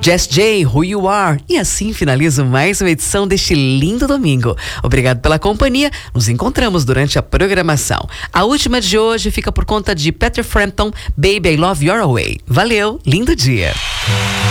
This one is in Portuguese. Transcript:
Jess J, Who You Are. E assim finalizo mais uma edição deste lindo domingo. Obrigado pela companhia. Nos encontramos durante a programação. A última de hoje fica por conta de Peter Frampton, Baby I Love Your Way. Valeu, lindo dia.